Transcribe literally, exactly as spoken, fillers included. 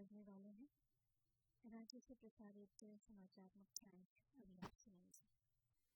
पढ़ने वाले हैं। रांची से प्रसारित समाचार मुख्यांश अभी आप सुनेंगे।